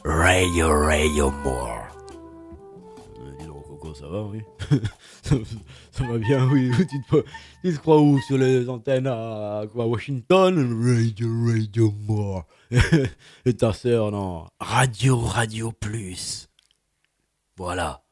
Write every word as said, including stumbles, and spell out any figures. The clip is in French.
Radio, Radio More. Euh, dis donc, Coco, ça va, oui. ça, ça va bien, oui. Tu te, tu te crois où? Sur les antennes à, quoi, à Washington? Radio, Radio More. Et ta sœur, non. Radio, Radio Plus. Voilà.